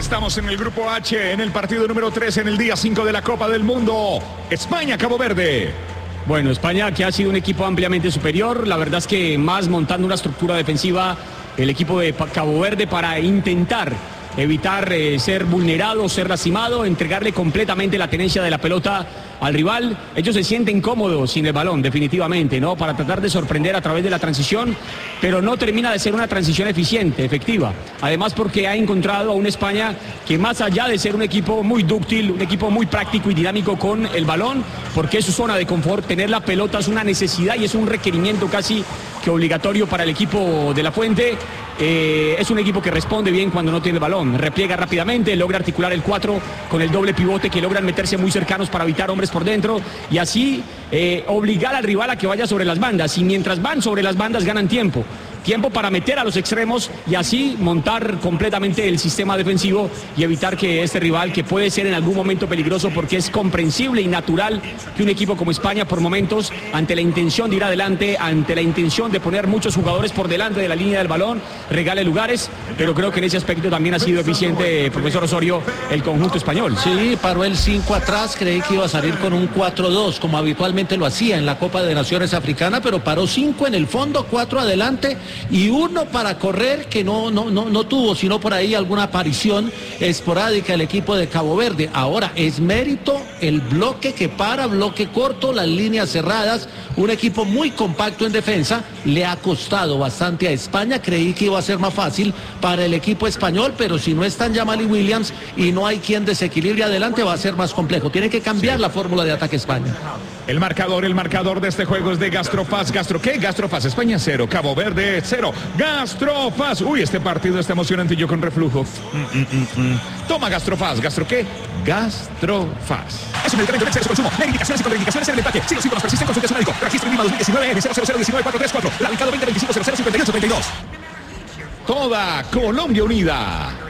Estamos en el grupo H, en el partido número 3, en el día 5 de la Copa del Mundo. España-Cabo Verde. Bueno, España, que ha sido un equipo ampliamente superior, la verdad es que más montando una estructura defensiva el equipo de Cabo Verde para intentar evitar ser vulnerado, ser lastimado, entregarle completamente la tenencia de la pelota al rival. Ellos se sienten cómodos sin el balón, definitivamente, ¿no? Para tratar de sorprender a través de la transición, pero no termina de ser una transición eficiente, efectiva. Además, porque ha encontrado a una España que, más allá de ser un equipo muy dúctil, un equipo muy práctico y dinámico con el balón, porque es su zona de confort, tener la pelota es una necesidad y es un requerimiento casi que obligatorio para el equipo de La Fuente. Es un equipo que responde bien cuando no tiene el balón, repliega rápidamente, logra articular el 4 con el doble pivote, que logran meterse muy cercanos para evitar hombres por dentro y así obligar al rival a que vaya sobre las bandas, y mientras van sobre las bandas ganan tiempo para meter a los extremos y así montar completamente el sistema defensivo y evitar que este rival, que puede ser en algún momento peligroso, porque es comprensible y natural que un equipo como España por momentos, ante la intención de ir adelante, ante la intención de poner muchos jugadores por delante de la línea del balón, regale lugares, pero creo que en ese aspecto también ha sido eficiente, profesor Osorio, el conjunto español. Sí, paró el 5 atrás, creí que iba a salir con un 4-2, como habitualmente lo hacía en la Copa de Naciones Africana, pero paró 5 en el fondo, 4 adelante y 1 para correr, que no tuvo, sino por ahí alguna aparición esporádica el equipo de Cabo Verde. Ahora es mérito el bloque que para, bloque corto, las líneas cerradas, un equipo muy compacto en defensa. Le ha costado bastante a España, creí que iba a ser más fácil para el equipo español, pero si no están Jamal Williams y no hay quien desequilibre adelante, va a ser más complejo. Tiene que cambiar la fórmula de ataque España. El marcador de este juego es de Gastrofaz. ¿Qué? Gastrofaz, España 0, Cabo Verde 0. Gastrofaz. Uy, este partido está emocionante, yo con reflujo. Toma Gastrofaz. ¿Gastro qué? Gastrofaz. Es un medicamento de exceso de consumo. La indicaciones y contraindicaciones en el empaque. Si los síntomas persisten, consulte a su médico. Registro INVIMA 2019 N00019434. Radicado 2025 08 58 32. Toda Colombia unida.